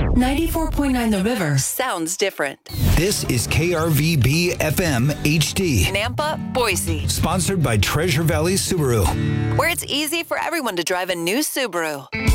94.9 The River sounds different. This is KRVB FM HD. Nampa, Boise. Sponsored by Treasure Valley Subaru. Where it's easy for everyone to drive a new Subaru.